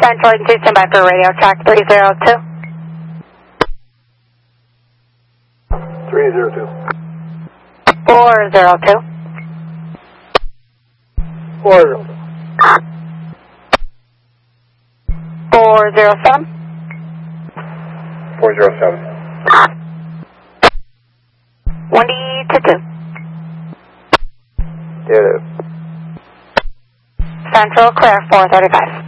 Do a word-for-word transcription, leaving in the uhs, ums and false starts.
Central Agency, stand by for radio track three zero two. three zero two. four zero two. four zero two. four zero seven. four zero seven. Windy two two. Yeah. Central clear four thirty-five.